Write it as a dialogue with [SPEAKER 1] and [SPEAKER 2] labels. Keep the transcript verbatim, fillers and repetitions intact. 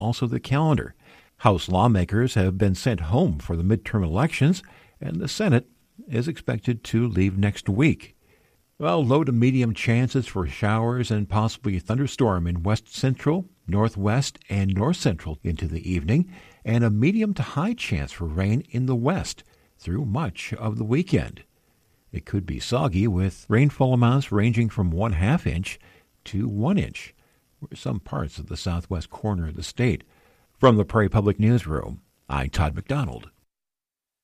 [SPEAKER 1] also the calendar. House lawmakers have been sent home for the midterm elections, and the Senate is expected to leave next week. Well, low to medium chances for showers and possibly a thunderstorm in west central, northwest, and north central into the evening, and a medium to high chance for rain in the west through much of the weekend. It could be soggy with rainfall amounts ranging from one half inch to one inch for some parts of the southwest corner of the state. From the Prairie Public Newsroom, I'm Todd McDonald.